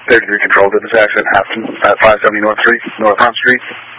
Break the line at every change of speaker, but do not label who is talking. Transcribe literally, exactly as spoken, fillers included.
thirty-three Control, did this accident happen at five seventy North Street, North Front Street?